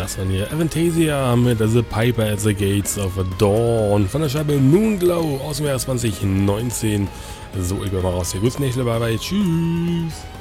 das waren hier Avantasia mit The Piper at the Gates of Dawn von der Scheibe Moonglow aus dem Jahr 2019. So, ich bin mal raus. Hier, bis nächste Mal. Bye, bye. Tschüss.